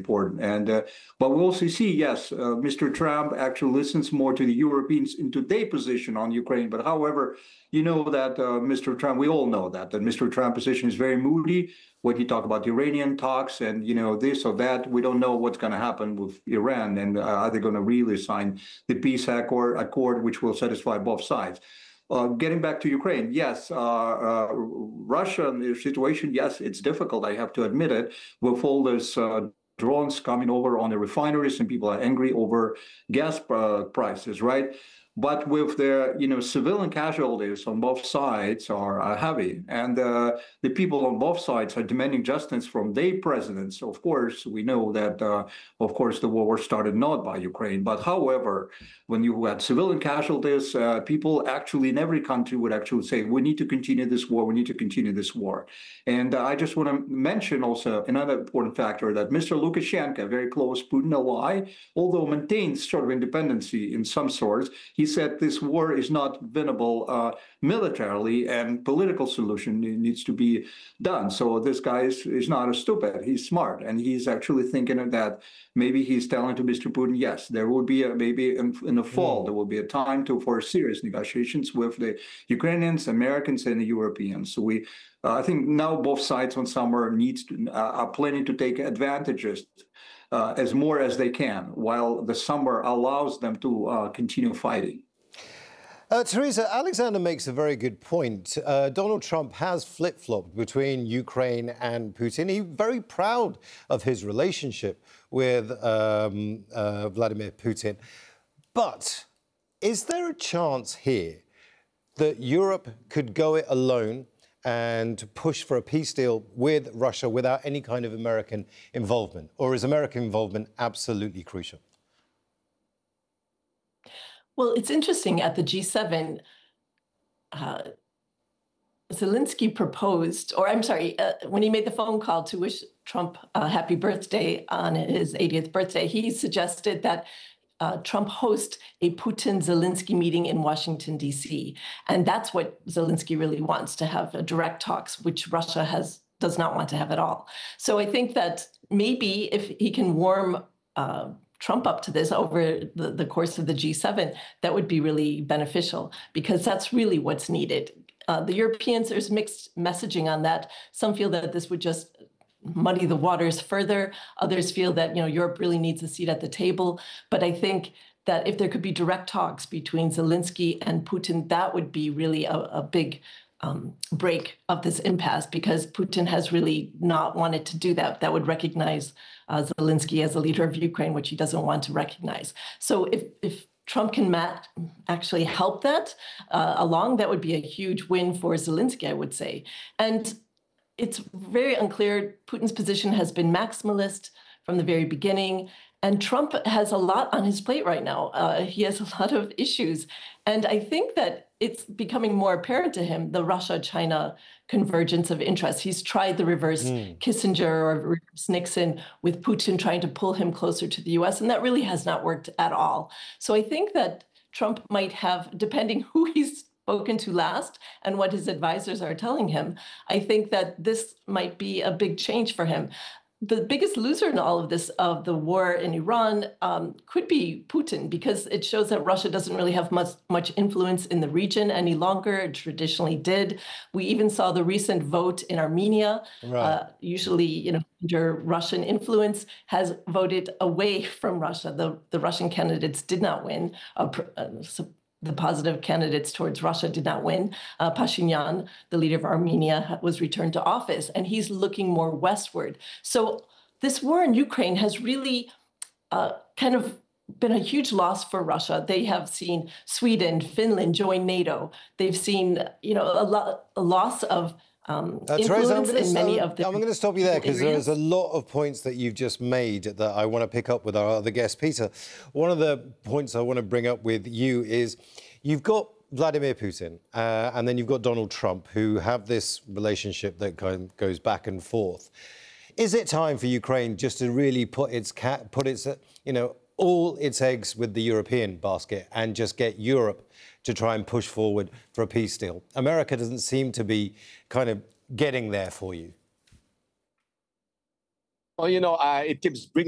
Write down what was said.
important. But we also see, yes, Mr. Trump actually listens more to the Europeans into their position on Ukraine. But however, you know that Mr. Trump, we all know that Mr. Trump's position is very moody. When he talk about Iranian talks and this or that, we don't know what's going to happen with Iran, and are they going to really sign the peace accord, which will satisfy both sides. Getting back to Ukraine, yes, Russian situation, yes, it's difficult. I have to admit it. With all this drones coming over on the refineries, and people are angry over gas prices, right? But with the civilian casualties on both sides are heavy, and the people on both sides are demanding justice from their presidents. Of course, we know that of course the war started not by Ukraine, but however, when you had civilian casualties, people actually in every country would actually say, we need to continue this war, we need to continue this war. And I just want to mention also another important factor, that Mr. Lukashenko, very close Putin ally, although maintains sort of independency in some sorts, he said this war is not winnable militarily, and political solution needs to be done. So this guy is not a stupid, he's smart, and he's actually thinking of that. Maybe he's telling to Mr. Putin, yes, there will be maybe in the fall, there will be a time for serious negotiations with the Ukrainians, Americans, and the Europeans. So I think now both sides on summer are planning to take advantages as more as they can, while the summer allows them to continue fighting. Teresa, Alexander makes a very good point. Donald Trump has flip-flopped between Ukraine and Putin. He's very proud of his relationship with Vladimir Putin. But is there a chance here that Europe could go it alone and push for a peace deal with Russia without any kind of American involvement? Or is American involvement absolutely crucial? Well, it's interesting, at the G7, Zelensky proposed, or I'm sorry, when he made the phone call to wish Trump a happy birthday on his 80th birthday, he suggested that Trump host a Putin-Zelensky meeting in Washington, D.C. And that's what Zelensky really wants, to have a direct talks, which Russia does not want to have at all. So I think that maybe if he can warm Trump up to this over the course of the G7, that would be really beneficial, because that's really what's needed. The Europeans, there's mixed messaging on that. Some feel that this would just muddy the waters further. Others feel that Europe really needs a seat at the table. But I think that if there could be direct talks between Zelensky and Putin, that would be really a big break of this impasse, because Putin has really not wanted to do that. That would recognize Zelensky as a leader of Ukraine, which he doesn't want to recognize. So if Trump can actually help that along, that would be a huge win for Zelensky, I would say. And it's very unclear. Putin's position has been maximalist from the very beginning. And Trump has a lot on his plate right now. He has a lot of issues. And I think that it's becoming more apparent to him, the Russia-China convergence of interests. He's tried the reverse Kissinger or reverse Nixon, with Putin trying to pull him closer to the US, and that really has not worked at all. So I think that Trump might have, depending who he's spoken to last and what his advisors are telling him, I think that this might be a big change for him. The biggest loser in all of this, of the war in Iran, could be Putin, because it shows that Russia doesn't really have much influence in the region any longer. It traditionally did. We even saw the recent vote in Armenia, usually under Russian influence, has voted away from Russia. The Russian candidates did not win. The positive candidates towards Russia did not win. Pashinyan, the leader of Armenia, was returned to office, and he's looking more westward. So this war in Ukraine has really kind of been a huge loss for Russia. They have seen Sweden, Finland join NATO. They've seen, a loss of Teresa, I'm going to stop you there, because there's a lot of points that you've just made that I want to pick up with our other guest, Peter. One of the points I want to bring up with you is you've got Vladimir Putin and then you've got Donald Trump, who have this relationship that kind of goes back and forth. Is it time for Ukraine just to really put its all its eggs with the European basket and just get Europe to try and push forward for a peace deal? America doesn't seem to be kind of getting there for you. Well, it keeps bringing